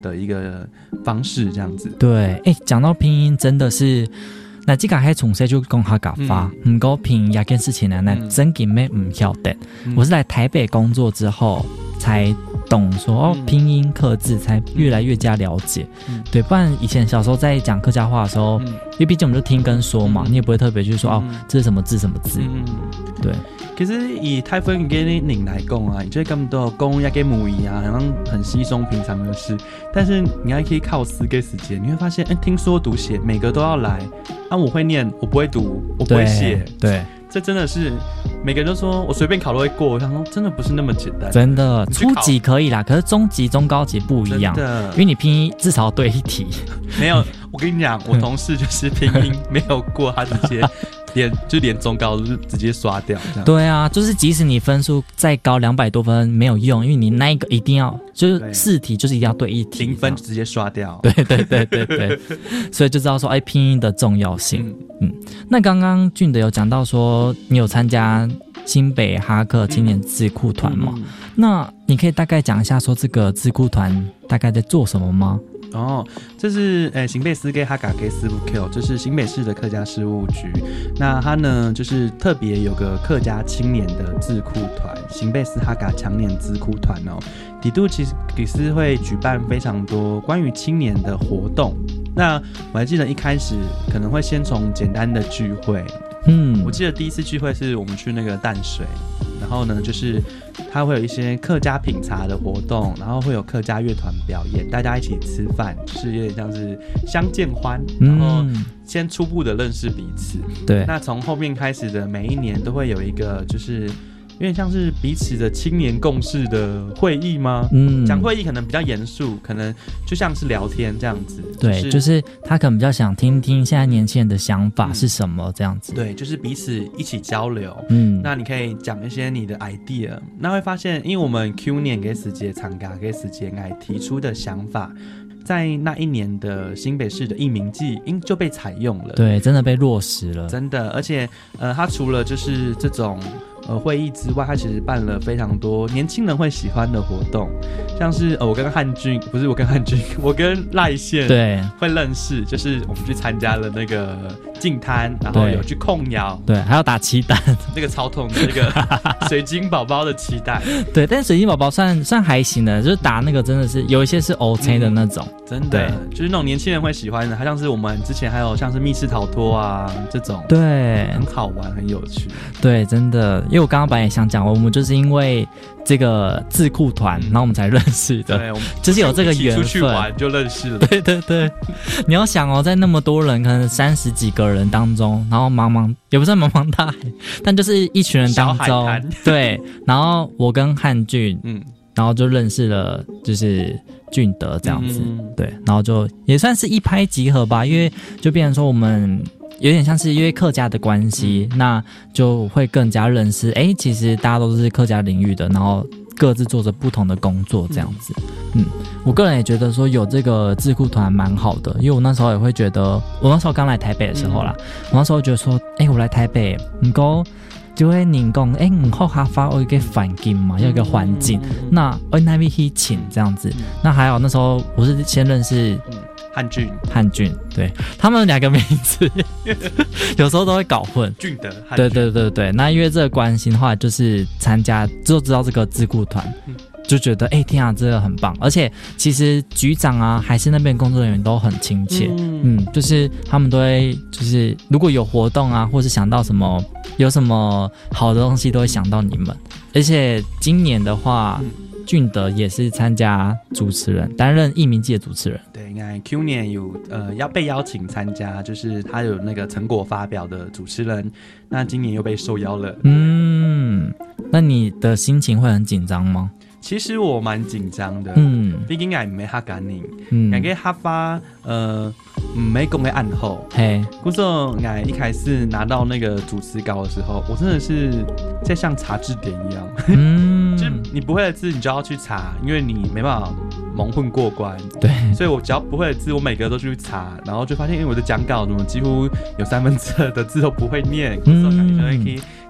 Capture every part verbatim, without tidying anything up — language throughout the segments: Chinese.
的一个方式，这样子。 对，哎，讲到拼音真的是。那这个还从小就讲客家话，不过拼音这件事情呢，那真嘅咩唔晓得。我是来台北工作之后才懂说哦，拼音刻字才越来越加了解。嗯、对，不然以前小时候在讲客家话的时候，嗯、因为毕竟我们就听跟说嘛，嗯、你也不会特别去说、嗯、哦，这是什么字什么字。嗯、对。 其实以台湾嘅人来讲啊，你觉得咁多讲一个母语啊，好像很稀松平常的事。但是你还可以靠思给时间，你会发现，哎，听说读写每个都要来。啊，我会念，我不会读，我不会写。 对， 这真的是每个人都说我随便考都会过。我想说，真的不是那么简单。 真的，初级可以啦，可是中级、中高级不一样。因为你拼音至少对一题。没有，我跟你讲，我同事就是拼音没有过，他直接。连就连中高都是直接刷掉这样。 对啊，就是即使你分数再高两百多分没有用，因为你那一个一定要就是四题就是一定要对一题， 零分就直接刷掉。 对对对对对，所以就知道说哎拼音的重要性。嗯，嗯那刚刚俊德有讲到说你有参加新北哈克青年智库团嘛？嗯嗯、那你可以大概讲一下说这个智库团大概在做什么吗？ 哦，这是呃新北市给哈嘎给司务 Q， 这是新北市的客家事务局。那它呢，就是特别有个客家青年的智库团，新北市哈嘎青年智库团哦。底度其实其实会举办非常多关于青年的活动。那我还记得一开始可能会先从简单的聚会，嗯，我记得第一次聚会是我们去那个淡水，然后呢就是它会有一些客家品茶的活动，然后会有客家乐团表演，大家一起吃饭，就是有点像是相见欢，然后先初步的认识彼此。对，那从后面开始的每一年都会有一个就是有点像是彼此的青年共识的会议吗？嗯，讲会议可能比较严肃，可能就像是聊天这样子。 对，就是、就是他可能比较想听听现在年轻人的想法是什么这样子。 嗯、对，就是彼此一起交流。嗯，那你可以讲一些你的 idea， 那会发现，因为我们 Q 年给时节参加给时节爱提出的想法。在那一年的新北市的艺名季就被采用了， 对，真的被落实了， 真的。而且，呃，他除了就是这种呃会议之外，他其实办了非常多年轻人会喜欢的活动，像是呃我跟汉俊，不是我跟汉俊，我跟赖宪对会认识，就是我们去参加了那个净滩，然后有去控窑， 对，还要打漆弹， 那个超痛的那个水晶宝宝的漆弹， 对，但水晶宝宝算算还行的，就是打那个真的是有一些是 OK 的那种。嗯真的，就是那种年轻人会喜欢的，好像是我们之前还有像是密室逃脱啊这种， 对， 很好玩，很有趣。 对，真的，因为我刚刚本来也想讲，我们就是因为这个智库团，嗯、然后我们才认识的，对，我们就是有这个缘分， 出去玩就认识了。 对对对，你要想哦，在那么多人，可能三十几个人当中，然后茫茫也不算茫茫大海，但就是一群人当中，对，然后我跟汉俊，嗯。然后就认识了，就是俊德这样子，嗯、对，然后就也算是一拍即合吧，因为就变成说我们有点像是因为客家的关系，嗯、那就会更加认识，哎，其实大家都是客家领域的，然后各自做着不同的工作这样子，嗯，我个人也觉得说有这个智库团蛮好的，因为我那时候也会觉得，我那时候刚来台北的时候啦，嗯、我那时候觉得说，哎，我来台北，不过。就会人讲，哎、欸，唔好哈发有一个环境嘛，要一个环境。嗯、那我那边去请这样子，嗯、那还好那时候我是先认识汉俊， 汉俊，对他们两个名字有时候都会搞混。 俊德，汉俊对对对对。那因为这个关系的话，就是参加就知道这个智库团。嗯就觉得哎、欸，天啊，这个很棒！而且其实局长啊，还是那边工作人员都很亲切，嗯, 嗯，就是他们都会，就是如果有活动啊，或是想到什么有什么好的东西，都会想到你们。而且今年的话，嗯、俊德也是参加主持人，担任艺名季的主持人。 对，应该 Q 年有呃要被邀请参加，就是他有那个成果发表的主持人，那今年又被受邀了。 嗯，那你的心情会很紧张吗？ 其实我蛮紧张的，嗯，毕竟我唔係客家人，嗯，感覺客家呃唔係講嘅暗號，嘿，故說我一開始拿到那個主持稿的時候，我真的是在像查字典一樣，嗯，就是你不會的字你就要去查，因為你沒辦法蒙混過關，對，所以我只要不會的字，我每個都去查，然後就發現，因為我的講稿怎麼幾乎有三分之二的字都不會念，故說感覺可以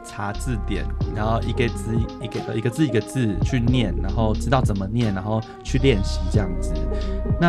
查字典，然后一个字一个一个字一个字去念，然后知道怎么念，然后去练习这样子。那